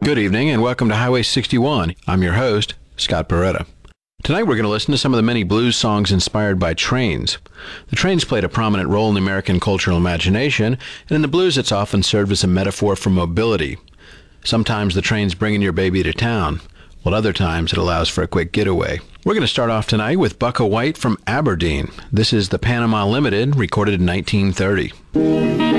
Good evening and welcome to Highway 61. I'm your host, Scott Beretta. Tonight we're going to listen to some of the many blues songs inspired by trains. The trains played a prominent role in the American cultural imagination, and in the blues it's often served as a metaphor for mobility. Sometimes the train's bringing your baby to town, while other times it allows for a quick getaway. We're going to start off tonight with Bukka White from Aberdeen. This is the Panama Limited, recorded in 1930.